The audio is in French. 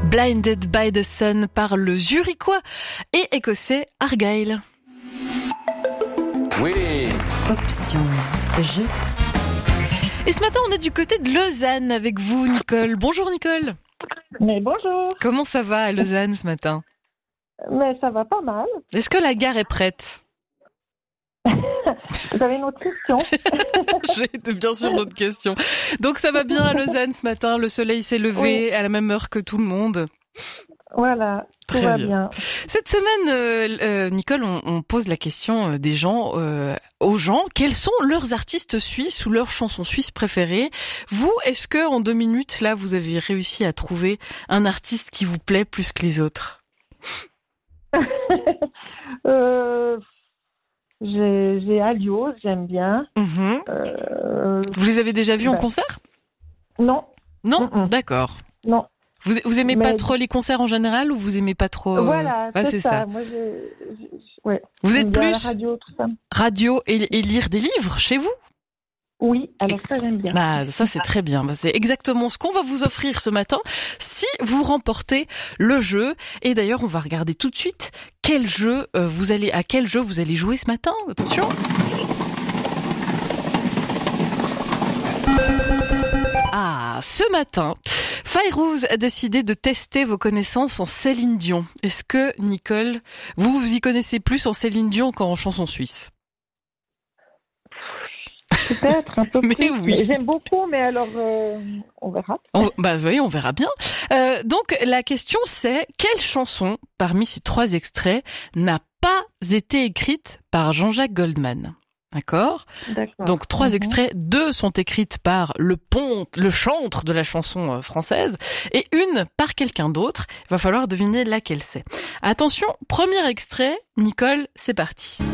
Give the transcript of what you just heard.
Blinded by the Sun par le Zurichois et écossais Argyle. Oui. Option jeu. Et ce matin, on est du côté de Lausanne avec vous, Nicole. Bonjour, Nicole. Mais bonjour. Comment ça va à Lausanne ce matin? Mais ça va pas mal. Est-ce que la gare est prête? Vous avez une autre question? J'ai bien sûr d'autres questions. Donc ça va bien à Lausanne ce matin, le soleil s'est levé à la même heure que tout le monde. Voilà, tout va bien. Cette semaine, Nicole, on pose la question des gens aux gens. Quels sont leurs artistes suisses ou leurs chansons suisses préférées? Vous, est-ce que en 2 minutes, là, vous avez réussi à trouver un artiste qui vous plaît plus que les autres? J'ai Alios, j'aime bien. Vous les avez déjà vus en concert? Non. Non? D'accord. Non. Vous aimez pas trop les concerts en général ou vous aimez pas trop Voilà, c'est ça. Moi, ouais. Vous êtes plus la radio, tout ça. Radio et lire des livres chez vous? Oui, alors ça j'aime bien. Ah, ça c'est très bien. C'est exactement ce qu'on va vous offrir ce matin si vous remportez le jeu. Et d'ailleurs, on va regarder tout de suite à quel jeu vous allez jouer ce matin. Attention. Ah, ce matin, Fayrouz a décidé de tester vos connaissances en Céline Dion. Est-ce que, Nicole, vous y connaissez plus en Céline Dion qu'en chanson suisse? Peut-être un peu plus. Mais oui. J'aime beaucoup, mais alors on verra. Oui, on verra bien. Donc la question c'est, quelle chanson parmi ces 3 extraits n'a pas été écrite par Jean-Jacques Goldman? D'accord. Donc 3 extraits, 2 sont écrites par le chantre de la chanson française et 1 par quelqu'un d'autre. Il va falloir deviner laquelle c'est. Attention, premier extrait, Nicole, c'est parti.